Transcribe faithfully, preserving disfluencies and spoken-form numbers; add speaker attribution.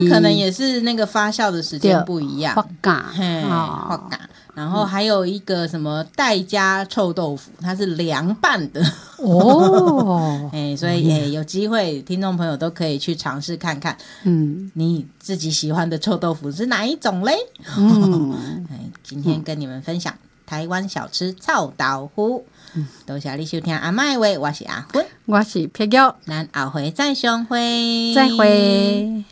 Speaker 1: 可能也是那个发酵的时间不一样，
Speaker 2: 发酵，
Speaker 1: 嘿，发酵。然后还有一个什么代家臭豆腐，它是凉拌的哦，哎，所以哎，有机会听众朋友都可以去尝试看看，嗯，你自己喜欢的臭豆腐是哪一种嘞？嗯，哎，今天跟你们分享台湾小吃臭豆腐，嗯，多谢你收听阿嬷的话，我是阿芬，
Speaker 2: 我是撇玉，
Speaker 1: 咱后回再相会，
Speaker 2: 再会。